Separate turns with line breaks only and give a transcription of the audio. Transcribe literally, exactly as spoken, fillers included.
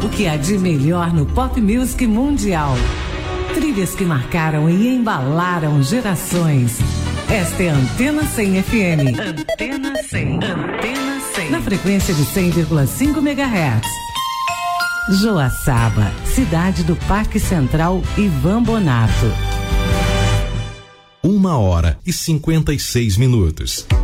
O que há de melhor no pop music mundial. Trilhas que marcaram e embalaram gerações. Esta é a Antena cem F M. Antena cem. Antena cem. Na frequência de cem vírgula cinco megahertz. Joaçaba, cidade do Parque Central Ivan Bonato.
Uma hora e cinquenta e seis minutos.